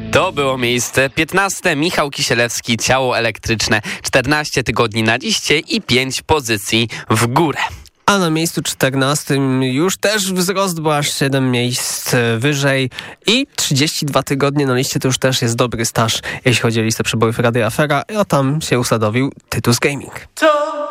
To było miejsce 15. Michał Kisielewski, Ciało elektryczne. 14 tygodni na liście i 5 pozycji w górę. A na miejscu 14 już też wzrost, bo aż 7 miejsc wyżej i 32 tygodnie na liście to już też jest dobry staż, jeśli chodzi o listę przebojów Radia Afera. A tam się usadowił Tytus Gaming.